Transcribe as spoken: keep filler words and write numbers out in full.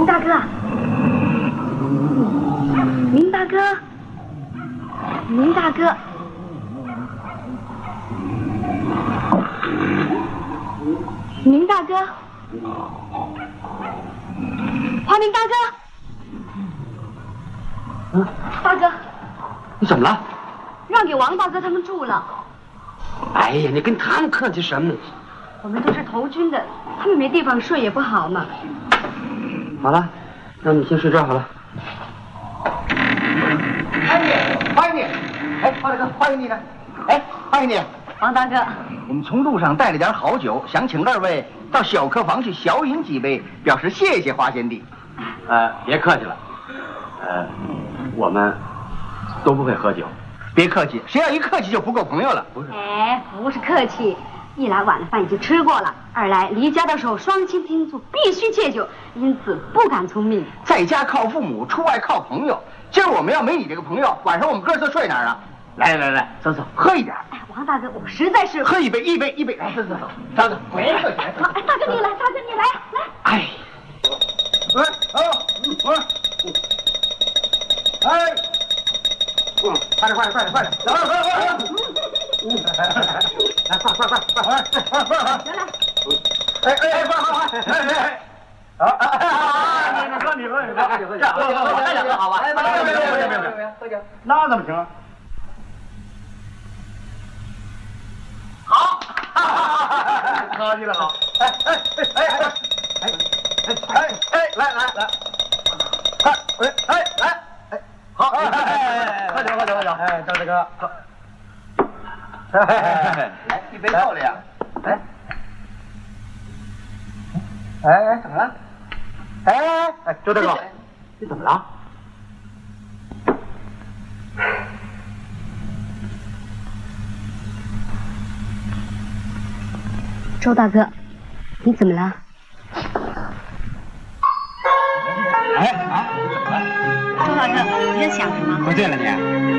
大哥，明大哥，明大哥，明大哥，华明大哥， 嗯， 大哥， 你怎么了？ 让给王大哥他们住了。 哎呀，你跟他们客气什么呢？ 我们都是投军的，他们没地方睡也不好嘛。 好了，那你先睡这儿好了。 欢迎你，欢迎你！哎，王大哥，欢迎你呢！哎，欢迎你， 王大哥。 我们从路上带了点好酒，想请二位到小客房去小饮几杯，表示谢谢华贤弟。 呃，别客气了，呃，我们都不会喝酒。 别客气，谁要一客气就不够朋友了。 不是， 哎，不是客气，一来晚了饭已经吃过了，二来离家的时候双亲叮嘱必须戒酒，因此不敢聪明。 在家靠父母，出外靠朋友。今儿我们要没你这个朋友，晚上我们哥仨睡哪儿啊？来来来，走走，喝一点。 哎，王大哥，我实在是喝一杯，一杯，一杯。来，走走走，走走，没客气。 哎，大哥你来，大哥你来，来。 哎，喂，哦，我，哎，嗯，快点，快点，快点，快点，走，走，走，走。来，快快快快快快快快！来来，哎哎哎，快快快！哎哎哎！啊啊啊！你喝你喝你喝，你喝你喝，喝喝喝喝好吧？哎，没有没有没有没有没有，喝酒，那怎么行啊？好，喝起来好。哎哎哎哎哎哎哎哎，来来来，快，哎哎来，哎好，哎哎喝酒喝酒喝酒，哎张大哥喝。来一杯够了呀！哎，哎哎，怎么了？哎哎，周大哥，你怎么了？ 周大哥，你怎么了？ 哎啊，你怎么了？ 周大哥，你在想什么？ 喝醉了你？